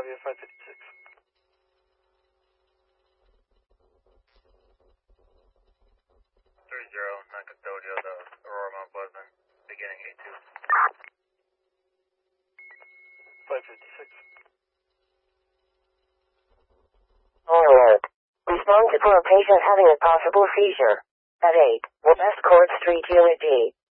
Bravia 556. 30, non-custodial to Aurora Mount Pleasant, beginning 82. 556. Alert. Respond to for a patient having a possible seizure. At 8, West Court Street, Unit D.